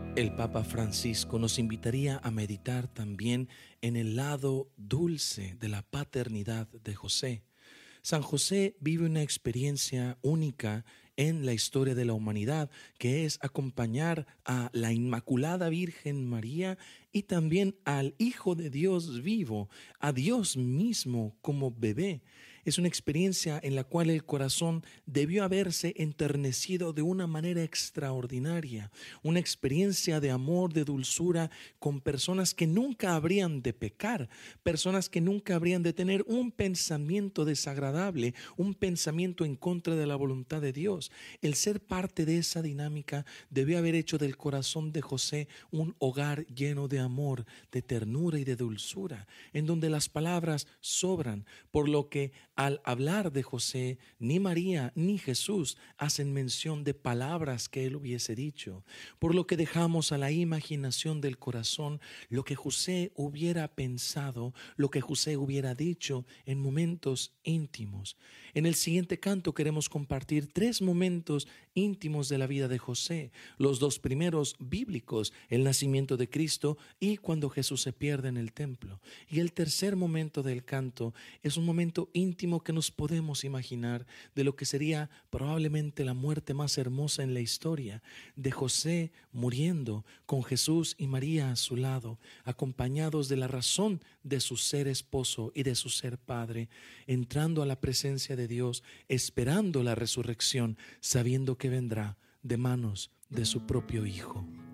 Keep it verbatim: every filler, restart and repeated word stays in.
El Papa Francisco nos invitaría a meditar también en el lado dulce de la paternidad de José. San José vive una experiencia única en la historia de la humanidad, que es acompañar a la Inmaculada Virgen María y también al Hijo de Dios vivo, a Dios mismo como bebé. Es una experiencia en la cual el corazón debió haberse enternecido de una manera extraordinaria, una experiencia de amor, de dulzura con personas que nunca habrían de pecar, personas que nunca habrían de tener un pensamiento desagradable, un pensamiento en contra de la voluntad de Dios. El ser parte de esa dinámica debió haber hecho del corazón de José un hogar lleno de amor, de ternura y de dulzura, en donde las palabras sobran, por lo que al hablar de José, ni María ni Jesús hacen mención de palabras que él hubiese dicho, por lo que dejamos a la imaginación del corazón lo que José hubiera pensado, lo que José hubiera dicho en momentos íntimos. En el siguiente canto queremos compartir tres momentos íntimos de la vida de José, los dos primeros bíblicos, el nacimiento de Cristo y cuando Jesús se pierde en el templo. Y el tercer momento del canto es un momento íntimo que nos podemos imaginar de lo que sería probablemente la muerte más hermosa en la historia, de José muriendo con Jesús y María a su lado, acompañados de la razón de su ser esposo y de su ser padre, entrando a la presencia de Dios, esperando la resurrección, sabiendo que vendrá de manos de su propio Hijo.